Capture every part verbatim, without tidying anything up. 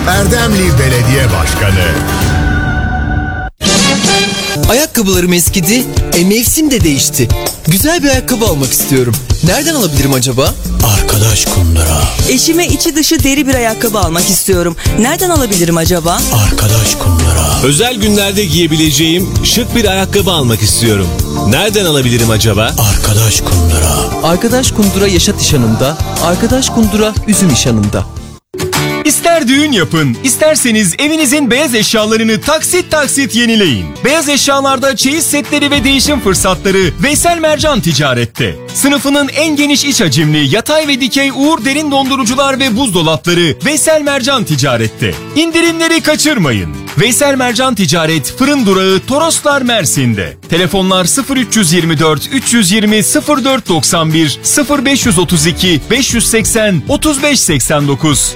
Erdemli Belediye Başkanı. Ayakkabılarım eskidi, e mevsim de değişti. Güzel bir ayakkabı almak istiyorum. Nereden alabilirim acaba? Arkadaş Kundura. Eşime içi dışı deri bir ayakkabı almak istiyorum. Nereden alabilirim acaba? Arkadaş Kundura. Özel günlerde giyebileceğim şık bir ayakkabı almak istiyorum. Nereden alabilirim acaba? Arkadaş Kundura. Arkadaş Kundura Yaşat İşhanı'nda, Arkadaş Kundura Üzüm İşhanı'nda. İster düğün yapın, isterseniz evinizin beyaz eşyalarını taksit taksit yenileyin. Beyaz eşyalarda çeyiz setleri ve değişim fırsatları Veysel Mercan Ticaret'te. Sınıfının en geniş iç hacimli yatay ve dikey Uğur derin dondurucular ve buzdolapları Veysel Mercan Ticaret'te. İndirimleri kaçırmayın. Veysel Mercan Ticaret fırın durağı Toroslar Mersin'de. Telefonlar sıfır üç yirmi dört üç yüz yirmi sıfır dört doksan bir sıfır beş otuz iki beş yüz seksen otuz beş seksen dokuz.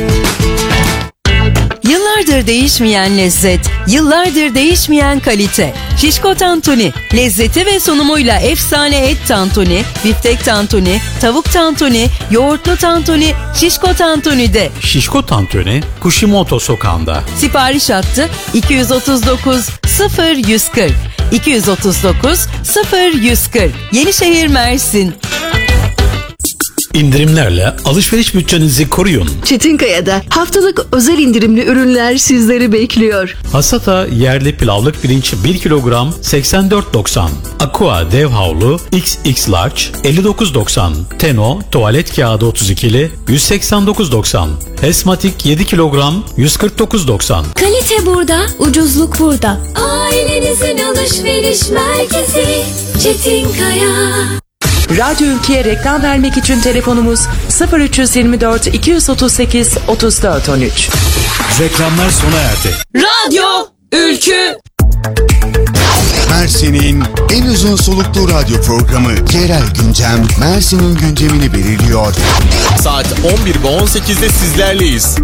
Yıllardır değişmeyen lezzet, yıllardır değişmeyen kalite. Şişko Tantuni, lezzeti ve sunumuyla efsane et tantuni, biftek tantuni, tavuk tantuni, yoğurtlu tantuni, Şişko Tantuni'de. Şişko Tantuni, Kushimoto Sokağı'nda. Sipariş hattı iki yüz otuz dokuz sıfır yüz kırk, iki yüz otuz dokuz sıfır yüz kırk. Yenişehir, Mersin. İndirimlerle alışveriş bütçenizi koruyun. Çetinkaya'da haftalık özel indirimli ürünler sizleri bekliyor. Hasata yerli pilavlık pirinç bir kilogram seksen dört doksan. Aqua dev havlu X X large elli dokuz doksan. Teno tuvalet kağıdı otuz ikili yüz seksen dokuz doksan. Esmatik yedi kilogram yüz kırk dokuz doksan. Kalite burada, ucuzluk burada. Ailenizin alışveriş merkezi Çetinkaya. Radyo Ülke'ye reklam vermek için telefonumuz sıfır üç yirmi dört iki otuz sekiz otuz dört on üç. Reklamlar sona erdi. Radyo Ülkü. Mersin'in en uzun soluklu radyo programı Yerel Gündem, Mersin'in gündemini belirliyor. Saat on bir ve on sekizde sizlerleyiz.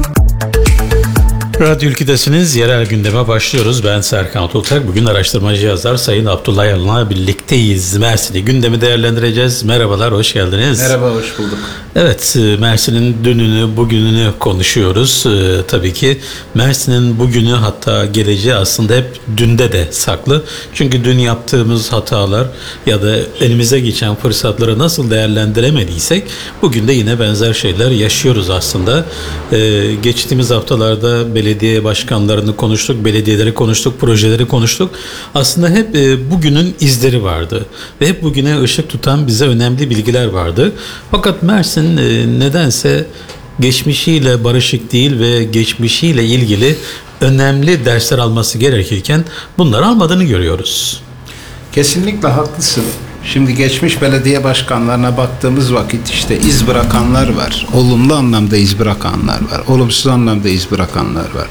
Radyo Ülkü'desiniz. Yerel gündeme başlıyoruz. Ben Serkan Toltak. Bugün araştırmacı yazar Sayın Abdullah Yalın'la birlikteyiz. Mersin'i gündemi değerlendireceğiz. Merhabalar, hoş geldiniz. Merhaba, hoş bulduk. Evet, Mersin'in dününü, bugününü konuşuyoruz. Ee, tabii ki Mersin'in bugünü, hatta geleceği aslında hep dünde de saklı. Çünkü dün yaptığımız hatalar ya da elimize geçen fırsatları nasıl değerlendiremediysek bugün de yine benzer şeyler yaşıyoruz aslında. Ee, geçtiğimiz haftalarda belediye başkanlarını konuştuk, belediyeleri konuştuk, projeleri konuştuk. Aslında hep e, bugünün izleri vardı ve hep bugüne ışık tutan bize önemli bilgiler vardı. Fakat Mersin e, nedense geçmişiyle barışık değil ve geçmişiyle ilgili önemli dersler alması gerekirken bunları almadığını görüyoruz. Kesinlikle haklısın. Şimdi geçmiş belediye başkanlarına baktığımız vakit işte iz bırakanlar var. Olumlu anlamda iz bırakanlar var. Olumsuz anlamda iz bırakanlar var.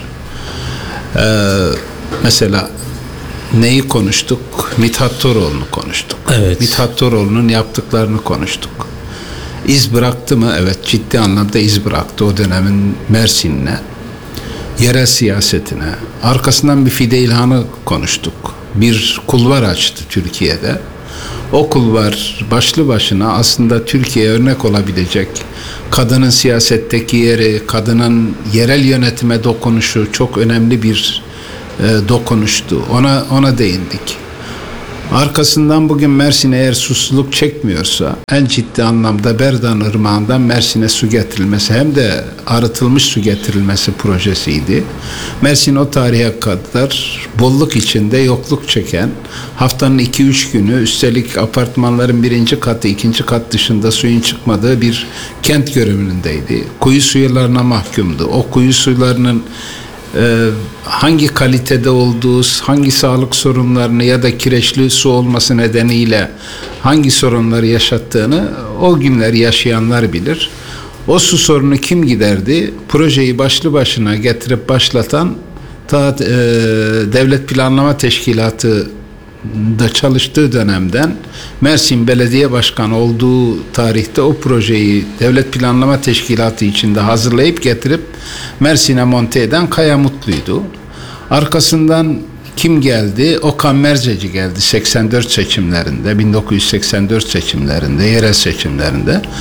Ee, mesela neyi konuştuk? Mithat Toroğlu'nu konuştuk. Evet. Mithat Toroğlu'nun yaptıklarını konuştuk. İz bıraktı mı? Evet, ciddi anlamda iz bıraktı o dönemin Mersin'ine, yerel siyasetine. Arkasından bir Fide İlhan'ı konuştuk. Bir kulvar açtı Türkiye'de. O kulvar başlı başına aslında Türkiye'ye örnek olabilecek, kadının siyasetteki yeri, kadının yerel yönetime dokunuşu çok önemli bir e, dokunuştu. Ona ona değindik. Arkasından bugün Mersin eğer susuzluk çekmiyorsa en ciddi anlamda Berdan Irmağı'ndan Mersin'e su getirilmesi, hem de arıtılmış su getirilmesi projesiydi. Mersin o tarihe kadar bolluk içinde yokluk çeken, haftanın iki üç günü üstelik apartmanların birinci katı ikinci kat dışında suyun çıkmadığı bir kent görünümündeydi. Kuyu sularına mahkumdu. O kuyu sularının Ee, hangi kalitede olduğu, hangi sağlık sorunlarını ya da kireçli su olması nedeniyle hangi sorunları yaşattığını o günler yaşayanlar bilir. O su sorunu kim giderdi? Projeyi başlı başına getirip başlatan ta e, Devlet Planlama Teşkilatı da çalıştığı dönemden Mersin Belediye Başkanı olduğu tarihte o projeyi Devlet Planlama Teşkilatı içinde hazırlayıp getirip Mersin'e monte eden Kaya Mutlu'ydu. Arkasından kim geldi? Okan Merceci geldi seksen dört seçimlerinde, bin dokuz yüz seksen dört seçimlerinde, yerel seçimlerinde.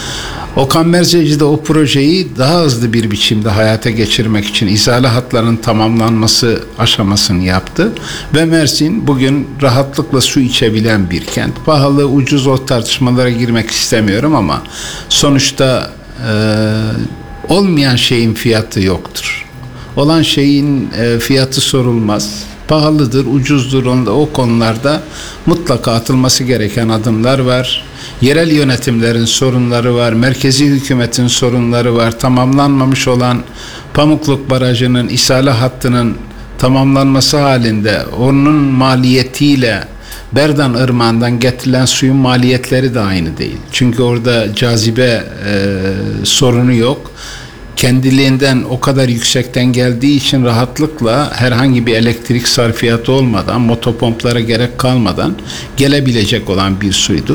Okan Merzeci de o projeyi daha hızlı bir biçimde hayata geçirmek için izale hatların tamamlanması aşamasını yaptı ve Mersin bugün rahatlıkla su içebilen bir kent. Pahalı, ucuz, o tartışmalara girmek istemiyorum ama sonuçta e, olmayan şeyin fiyatı yoktur. Olan şeyin e, fiyatı sorulmaz. Pahalıdır, ucuzdur. Onda, o konularda mutlaka atılması gereken adımlar var. Yerel yönetimlerin sorunları var. Merkezi hükümetin sorunları var. Tamamlanmamış olan Pamukluk Barajı'nın isale hattının tamamlanması halinde onun maliyetiyle Berdan Irmağı'ndan getirilen suyun maliyetleri de aynı değil. Çünkü orada cazibe e, sorunu yok. Kendiliğinden o kadar yüksekten geldiği için rahatlıkla herhangi bir elektrik sarfiyatı olmadan, motopomplara gerek kalmadan gelebilecek olan bir suydu.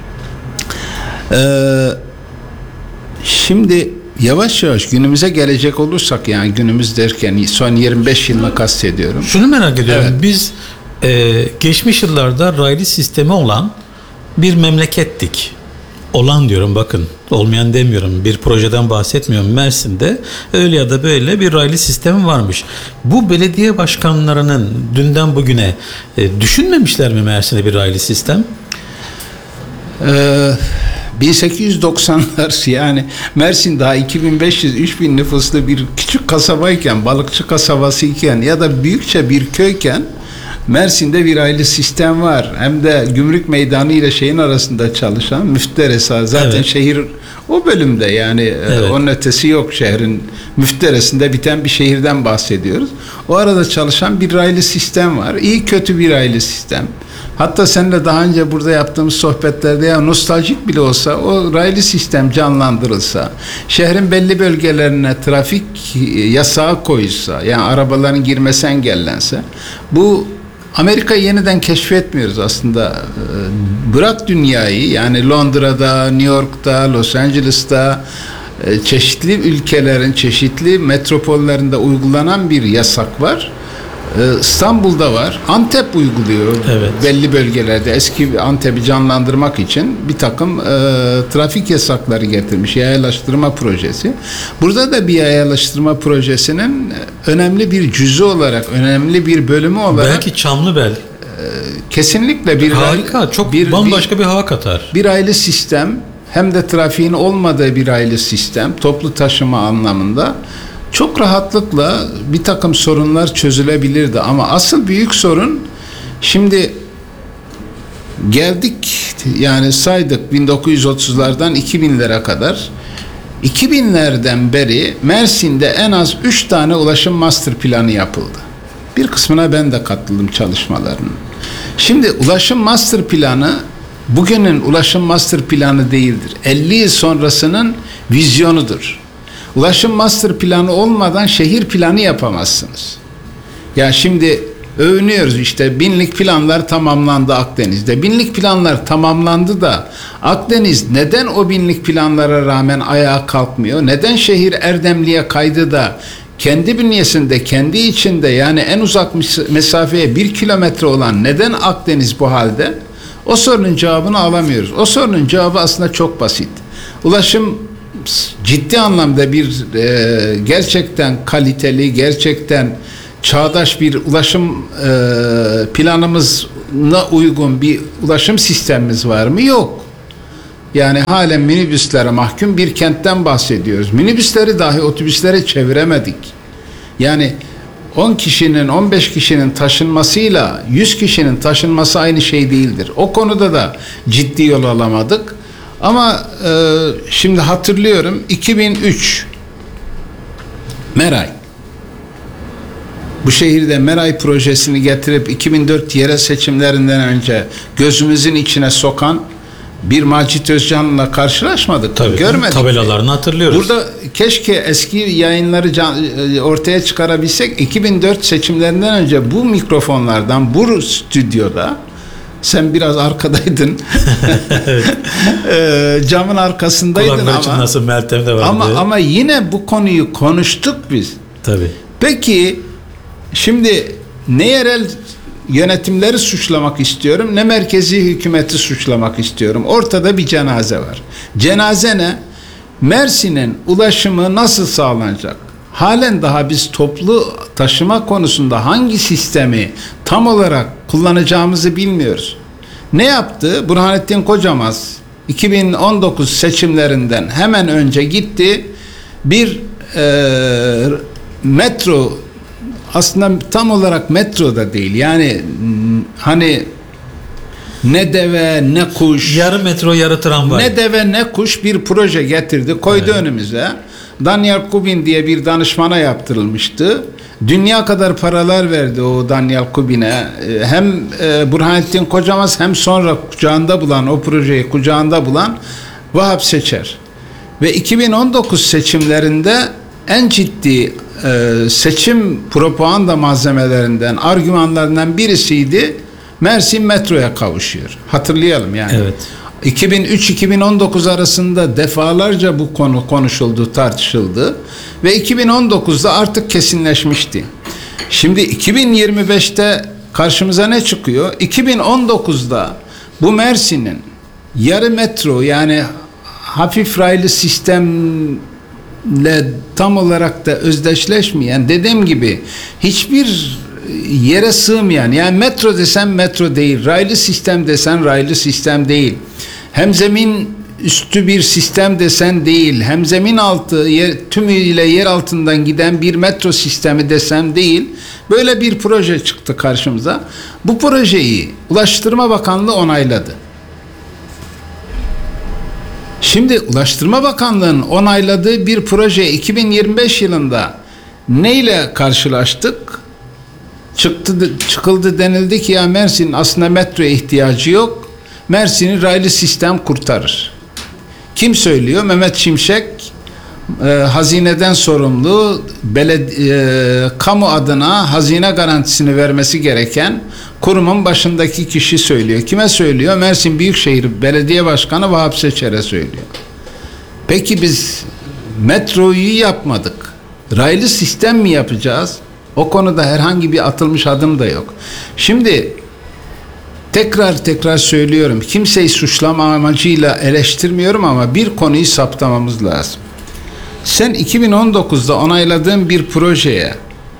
Ee, şimdi yavaş yavaş günümüze gelecek olursak, yani günümüz derken son yirmi beş yılını kastediyorum. Şunu merak ediyorum. Evet. Biz e, geçmiş yıllarda raylı sistemi olan bir memlekettik. Olan diyorum, bakın, olmayan demiyorum, bir projeden bahsetmiyorum. Mersin'de öyle ya da böyle bir raylı sistemi varmış. Bu belediye başkanlarının dünden bugüne e, düşünmemişler mi Mersin'de bir raylı sistem? Ee, bin sekiz yüz doksanlar, yani Mersin daha iki bin beş yüz üç bin nüfuslu bir küçük kasabayken, balıkçı kasabasıyken ya da büyükçe bir köyken Mersin'de bir raylı sistem var. Hem de Gümrük Meydanı ile şeyin arasında çalışan Müfteresa. Zaten evet. Şehir o bölümde, yani evet. Onun ötesi yok, şehrin müfteresinde biten bir şehirden bahsediyoruz. O arada çalışan bir raylı sistem var. İyi kötü bir raylı sistem. Hatta seninle daha önce burada yaptığımız sohbetlerde, ya nostaljik bile olsa o raylı sistem canlandırılsa, şehrin belli bölgelerine trafik yasağı koyulsa, yani arabaların girmesi engellense, bu Amerika'yı yeniden keşfetmiyoruz aslında. Bırak dünyayı, yani Londra'da, New York'ta, Los Angeles'ta, çeşitli ülkelerin, çeşitli metropollerinde uygulanan bir yasak var. İstanbul'da var. Antep uyguluyor. Evet. Belli bölgelerde eski Antep'i canlandırmak için bir takım e, trafik yasakları getirmiş. Yayalaştırma projesi. Burada da bir yayalaştırma projesinin önemli bir cüzü olarak, önemli bir bölümü olarak, belki Çamlıbel. E, kesinlikle bir harika, çok bir, bambaşka bir, bir hava katar. Bir raylı sistem, hem de trafiğin olmadığı bir raylı sistem, toplu taşıma anlamında çok rahatlıkla bir takım sorunlar çözülebilirdi. Ama asıl büyük sorun, şimdi geldik, yani saydık bin dokuz yüz otuzlardan iki binlere kadar. iki binlerden beri Mersin'de en az üç tane ulaşım master planı yapıldı. Bir kısmına ben de katıldım çalışmalarının. Şimdi ulaşım master planı bugünün ulaşım master planı değildir. elli yıl sonrasının vizyonudur. Ulaşım master planı olmadan şehir planı yapamazsınız. Ya şimdi övünüyoruz, işte binlik planlar tamamlandı Akdeniz'de. Binlik planlar tamamlandı da Akdeniz neden o binlik planlara rağmen ayağa kalkmıyor? Neden şehir Erdemli'ye kaydı da kendi bünyesinde, kendi içinde, yani en uzak mesafeye bir kilometre olan neden Akdeniz bu halde? O sorunun cevabını alamıyoruz. O sorunun cevabı aslında çok basit. Ulaşım ciddi anlamda bir e, gerçekten kaliteli, gerçekten çağdaş bir ulaşım e, planımızla uygun bir ulaşım sistemimiz var mı? Yok. Yani halen minibüslere mahkum bir kentten bahsediyoruz. Minibüsleri dahi otobüslere çeviremedik. Yani on kişinin, on beş kişinin taşınmasıyla yüz kişinin taşınması aynı şey değildir. O konuda da ciddi yol alamadık. Ama e, şimdi hatırlıyorum, iki bin üç Meray. Bu şehirde Meray projesini getirip iki bin dört yerel seçimlerinden önce gözümüzün içine sokan bir Macit Özcan'la karşılaşmadık. Tabii, görmedik. Tabelalarını hatırlıyoruz. Burada keşke eski yayınları can, ortaya çıkarabilsek. iki bin dört seçimlerinden önce bu mikrofonlardan, bu stüdyoda, sen biraz arkadaydın. e, camın arkasındaydın Kulaklar ama. Nasıl Meltem de vardı. Ama ama yine bu konuyu konuştuk biz. Tabii. Peki şimdi ne yerel yönetimleri suçlamak istiyorum, ne merkezi hükümeti suçlamak istiyorum. Ortada bir cenaze var. Cenaze ne? Mersin'in ulaşımı nasıl sağlanacak? Halen daha biz toplu taşıma konusunda hangi sistemi tam olarak kullanacağımızı bilmiyoruz. Ne yaptı? Burhanettin Kocamaz iki bin on dokuz seçimlerinden hemen önce gitti. Bir e, metro, aslında tam olarak metro da değil. Yani hani ne deve ne kuş. Yarı metro yarı tramvay. Ne deve ne kuş bir proje getirdi, koydu evet. önümüze. Daniel Kubin diye bir danışmana yaptırılmıştı. Dünya kadar paralar verdi o Daniel Kubin'e. Hem Burhanettin Kocamaz hem sonra kucağında bulan, o projeyi kucağında bulan Vahap Seçer. Ve iki bin on dokuz seçimlerinde en ciddi seçim propaganda malzemelerinden, argümanlarından birisiydi. Mersin metroya kavuşuyor. Hatırlayalım yani. Evet. iki bin üç iki bin on dokuz arasında defalarca bu konu konuşuldu, tartışıldı ve iki bin on dokuzda artık kesinleşmişti. Şimdi iki bin yirmi beşte karşımıza ne çıkıyor? iki bin on dokuzda bu Mersin'in yarı metro, yani hafif raylı sistemle tam olarak da özdeşleşmeyen, dediğim gibi hiçbir yere sığmayan, yani metro desen metro değil, raylı sistem desen raylı sistem değil, hem zemin üstü bir sistem desen değil, hem zemin altı yer, tümüyle yer altından giden bir metro sistemi desem değil, böyle bir proje çıktı karşımıza. Bu projeyi Ulaştırma Bakanlığı onayladı. Şimdi Ulaştırma Bakanlığı'nın onayladığı bir proje iki bin yirmi beş yılında neyle karşılaştık? Çıktı, çıkıldı, denildi ki ya Mersin'in aslında metroya ihtiyacı yok. Mersin'i raylı sistem kurtarır. Kim söylüyor? Mehmet Şimşek, e, hazineden sorumlu, belediye, e, kamu adına hazine garantisini vermesi gereken kurumun başındaki kişi söylüyor. Kime söylüyor? Mersin Büyükşehir Belediye Başkanı Vahap Seçer'e söylüyor. Peki biz metroyu yapmadık. Raylı sistem mi yapacağız? O konuda herhangi bir atılmış adım da yok. Şimdi tekrar tekrar söylüyorum. Kimseyi suçlama amacıyla eleştirmiyorum ama bir konuyu saptamamız lazım. Sen iki bin on dokuzda onayladığın bir projeye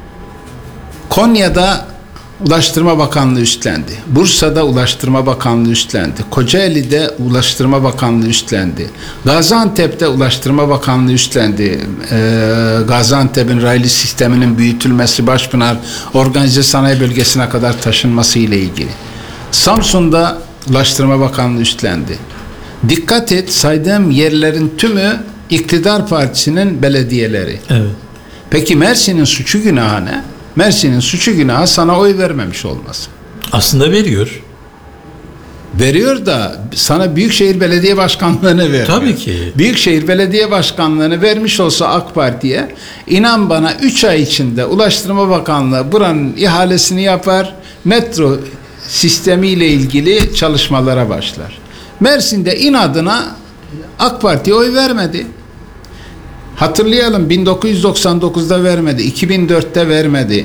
Konya'da Ulaştırma Bakanlığı üstlendi. Bursa'da Ulaştırma Bakanlığı üstlendi. Kocaeli'de Ulaştırma Bakanlığı üstlendi. Gaziantep'te Ulaştırma Bakanlığı üstlendi. Ee, Gaziantep'in raylı sisteminin büyütülmesi, Başpınar Organize Sanayi Bölgesi'ne kadar taşınması ile ilgili. Samsun'da Ulaştırma Bakanlığı üstlendi. Dikkat et, saydığım yerlerin tümü iktidar partisinin belediyeleri. Evet. Peki Mersin'in suçu günahı ne? Mersin'in suçu günahı sana oy vermemiş olması. Aslında veriyor. Veriyor da sana Büyükşehir Belediye Başkanlığı'nı vermiyor. Tabii ki. Büyükşehir Belediye Başkanlığı'nı vermiş olsa AK Parti'ye, inan bana üç ay içinde Ulaştırma Bakanlığı buranın ihalesini yapar, metro sistemiyle ilgili çalışmalara başlar. Mersin'de inadına AK Parti'ye oy vermedi. Hatırlayalım, bin dokuz yüz doksan dokuzda vermedi, iki bin dörtte vermedi.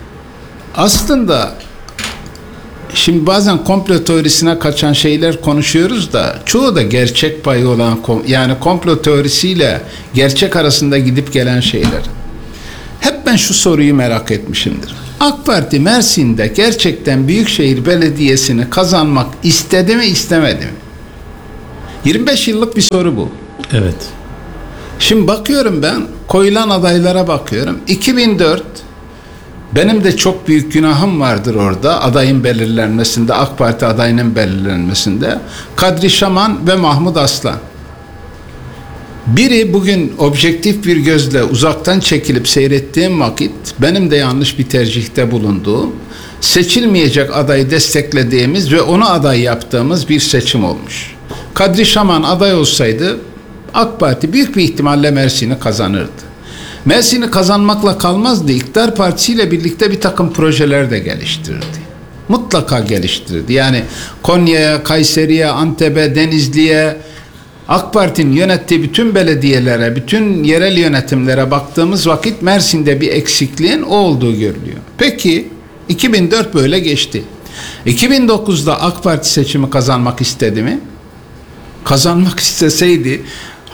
Aslında şimdi bazen komplo teorisine kaçan şeyler konuşuyoruz da çoğu da gerçek payı olan, yani komplo teorisiyle gerçek arasında gidip gelen şeyler. Hep ben şu soruyu merak etmişimdir. AK Parti Mersin'de gerçekten Büyükşehir Belediyesi'ni kazanmak istedi mi, istemedi mi? yirmi beş yıllık bir soru bu. Evet. Şimdi bakıyorum, ben koyulan adaylara bakıyorum. iki bin dört, benim de çok büyük günahım vardır orada, adayın belirlenmesinde, AK Parti adayının belirlenmesinde. Kadri Şaman ve Mahmut Aslan. Biri bugün objektif bir gözle uzaktan çekilip seyrettiğim vakit benim de yanlış bir tercihte bulunduğum, seçilmeyecek adayı desteklediğimiz ve onu aday yaptığımız bir seçim olmuş. Kadri Şaman aday olsaydı AK Parti büyük bir ihtimalle Mersin'i kazanırdı. Mersin'i kazanmakla kalmazdı. İktidar Partisi'yle birlikte bir takım projeler de geliştirdi. Mutlaka geliştirdi. Yani Konya'ya, Kayseri'ye, Antep'e, Denizli'ye, AK Parti'nin yönettiği bütün belediyelere, bütün yerel yönetimlere baktığımız vakit Mersin'de bir eksikliğin o olduğu görülüyor. Peki iki bin dört böyle geçti. iki bin dokuzda AK Parti seçimi kazanmak istedi mi? Kazanmak isteseydi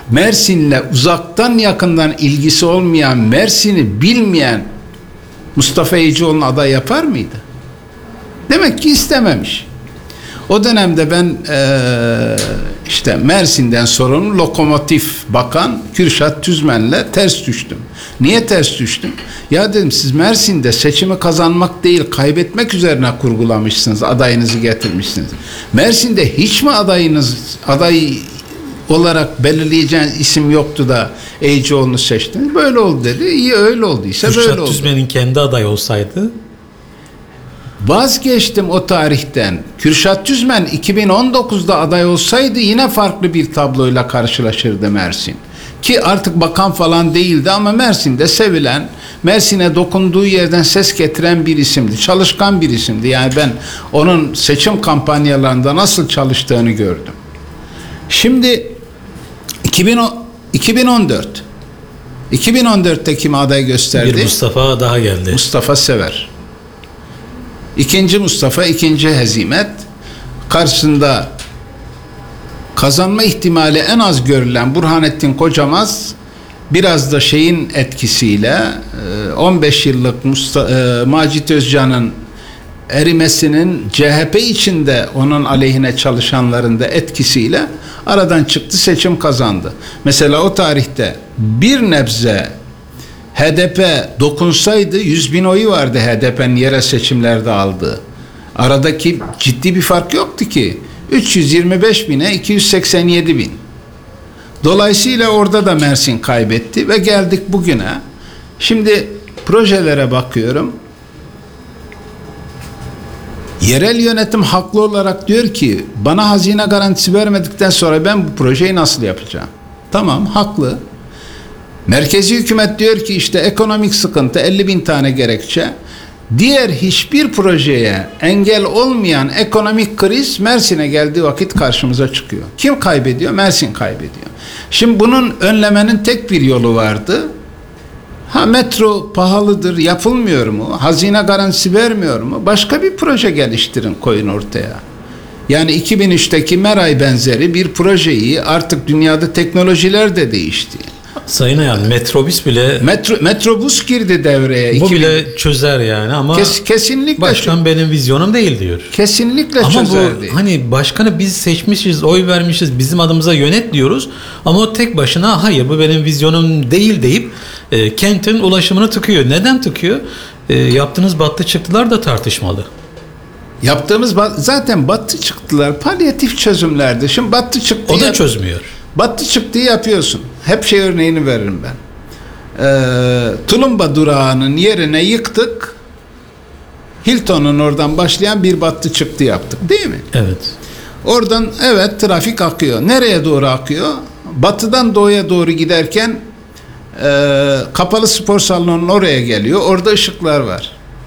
Mersin'le uzaktan yakından ilgisi olmayan, Mersin'i bilmeyen Mustafa Ecioğlu'nun aday yapar mıydı? Demek ki istememiş. O dönemde ben ee, işte Mersin'den sorumlu Lokomotif Bakan Kürşat Tüzmen'le ters düştüm. Niye ters düştüm? Ya dedim, siz Mersin'de seçimi kazanmak değil kaybetmek üzerine kurgulamışsınız, adayınızı getirmişsiniz. Mersin'de hiç mi adayınız aday olarak belirleyeceğiniz isim yoktu da Ecioğlu'nu seçtiniz? Böyle oldu dedi. İyi, öyle olduysa Kürşat böyle oldu. Kürşat Tüzmen'in kendi aday olsaydı? Vazgeçtim o tarihten. Kürşat Tüzmen iki bin on dokuzda aday olsaydı yine farklı bir tabloyla karşılaşırdı Mersin. Ki artık bakan falan değildi ama Mersin'de sevilen, Mersin'e dokunduğu yerden ses getiren bir isimdi. Çalışkan bir isimdi. Yani ben onun seçim kampanyalarında nasıl çalıştığını gördüm. Şimdi iki bin on dört iki bin on dörtte kimi aday gösterdi? Bir Mustafa daha geldi. Mustafa Sever. İkinci Mustafa, ikinci hezimet. Karşısında kazanma ihtimali en az görülen Burhanettin Kocamaz, biraz da şeyin etkisiyle on beş yıllık Mustafa, Macit Özcan'ın erimesinin C H P içinde onun aleyhine çalışanların da etkisiyle aradan çıktı, seçim kazandı. Mesela o tarihte bir nebze H D P dokunsaydı yüz bin oyu vardı H D P'nin yerel seçimlerde aldığı. Aradaki ciddi bir fark yoktu ki. üç yüz yirmi beş bine iki yüz seksen yedi bin. Dolayısıyla orada da Mersin kaybetti ve geldik bugüne. Şimdi projelere bakıyorum. Yerel yönetim haklı olarak diyor ki bana hazine garantisi vermedikten sonra ben bu projeyi nasıl yapacağım? Tamam, haklı. Merkezi hükümet diyor ki işte ekonomik sıkıntı, elli bin tane gerekçe. Diğer hiçbir projeye engel olmayan ekonomik kriz Mersin'e geldiği vakit karşımıza çıkıyor. Kim kaybediyor? Mersin kaybediyor. Şimdi bunun önlemenin tek bir yolu vardı. Ha, metro pahalıdır, yapılmıyor mu? Hazine garantisi vermiyor mu? Başka bir proje geliştirin, koyun ortaya. Yani iki bin üçteki Meray benzeri bir projeyi, artık dünyada teknolojiler de değişti. Sayın Ayan, metrobüs bile Metro, metrobüs girdi devreye. bu iki bin bile çözer yani ama Kes, kesinlikle başkan çö- benim vizyonum değil diyor. Kesinlikle ama çözerdi. bu hani başkanı biz seçmişiz, oy vermişiz, bizim adımıza yönet diyoruz ama o tek başına hayır bu benim vizyonum değil deyip e, kentin ulaşımını tıkıyor. Neden tıkıyor? E, yaptığınız battı çıktılar da tartışmalı. Yaptığımız zaten battı çıktılar palyatif çözümlerdi. Şimdi battı çıktı. O da çözmüyor. Battı çıktığı yapıyorsun. Hep şey örneğini veririm ben. Ee, Tulumba durağının yerine yıktık. Hilton'un oradan başlayan bir battı çıktı yaptık, değil mi? Evet. Oradan evet trafik akıyor. Nereye doğru akıyor? Batıdan doğuya doğru giderken e, kapalı spor salonunun oraya geliyor. Orada ışıklar var.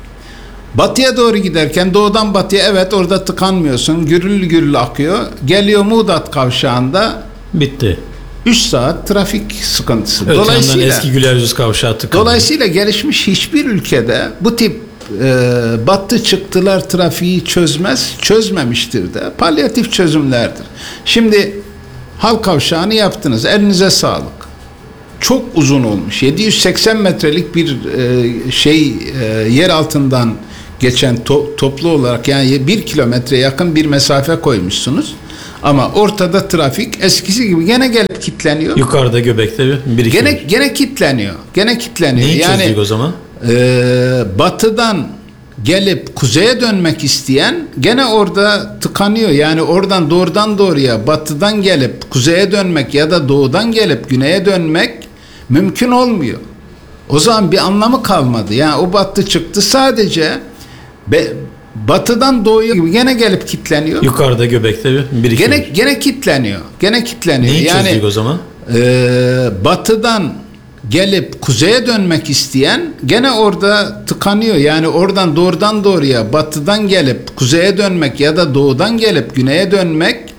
Batıya doğru giderken doğudan batıya evet orada tıkanmıyorsun. Gürül gürül akıyor. Geliyor Muğdat kavşağında. Bitti. üç saat trafik sıkıntısı. Öte Dolayısıyla eski Güleryüz kavşağı tıkanıyor. Dolayısıyla gelişmiş hiçbir ülkede bu tip e, battı çıktılar trafiği çözmez, çözmemiştir de. Palyatif çözümlerdir. Şimdi halk kavşağını yaptınız. Elinize sağlık. Çok uzun olmuş. yedi yüz seksen metrelik bir e, şey e, yer altından geçen to, toplu olarak yani bir kilometre yakın bir mesafe koymuşsunuz. Ama ortada trafik eskisi gibi gene gelip kilitleniyor. Yukarıda Göbek'te bir iki Gene gene kilitleniyor. Gene kilitleniyor. Neyi yani çözdük o zaman? E, batıdan gelip kuzeye dönmek isteyen gene orada tıkanıyor. Yani oradan doğrudan doğruya batıdan gelip kuzeye dönmek ya da doğudan gelip güneye dönmek mümkün olmuyor. O zaman bir anlamı kalmadı. Yani o battı çıktı sadece be, batıdan doğuya gene gelip kilitleniyor. Yukarıda Göbek'te bir iki Gene gene kilitleniyor. Gene kilitleniyor. Neyi yani çözdük o zaman? E, batıdan gelip kuzeye dönmek isteyen gene orada tıkanıyor. Yani oradan doğrudan doğruya batıdan gelip kuzeye dönmek ya da doğudan gelip güneye dönmek